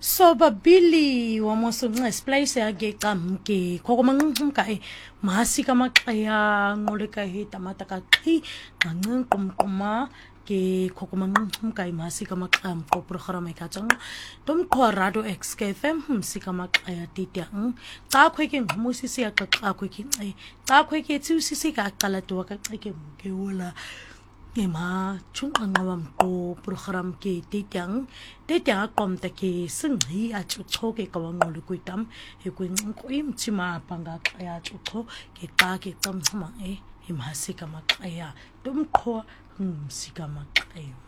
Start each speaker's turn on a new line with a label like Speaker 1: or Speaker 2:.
Speaker 1: So babili wa mosonqa splice ya ke qamke khokomangqa mahasi ka maqaya ngole ka he tamata ka qhi nqanqin qumquma ke khokomangqa mahasi ka maqam ko program ka tsang tom khorado xkfm humsi ka maqaya titiang xa khwe ke ngmusisi ya xa khwe ke xa khwe ke tsusisi ka qala to ka ke wala ema chungangawam ko program ke titiang kom ta ke singhi a chucho ke kawangol kuitam he kuin ko im chima panga kaya chucho ke ta ke tam sama e himhasi ka makaya tum kho sikama kaya